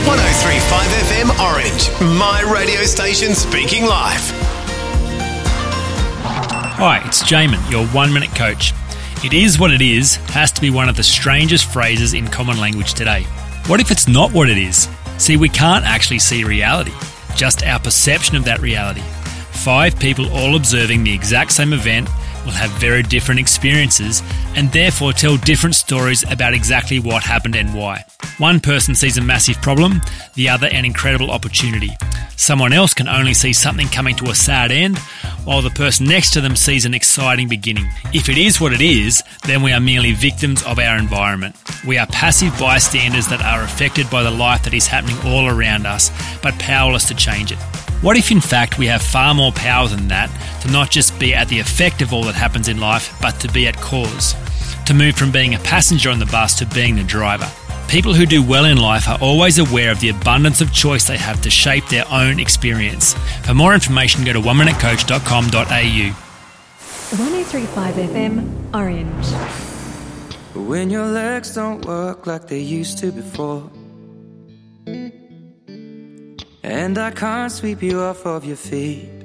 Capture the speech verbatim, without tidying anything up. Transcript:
one oh three point five F M Orange, my radio station speaking live. Hi, it's Jamin, your one-minute coach. It is what it is has to be one of the strangest phrases in common language today. What if it's not what it is? See, we can't actually see reality, just our perception of that reality. Five people all observing the exact same event will have very different experiences and therefore tell different stories about exactly what happened and why. One person sees a massive problem, the other an incredible opportunity. Someone else can only see something coming to a sad end, while the person next to them sees an exciting beginning. If it is what it is, then we are merely victims of our environment. We are passive bystanders that are affected by the life that is happening all around us, but powerless to change it. What if in fact we have far more power than that, to not just be at the effect of all that happens in life, but to be at cause? To move from being a passenger on the bus to being the driver. People who do well in life are always aware of the abundance of choice they have to shape their own experience. For more information, go to one minute coach dot com dot a u. one oh three point five F M Orange. When your legs don't work like they used to before, and I can't sweep you off of your feet,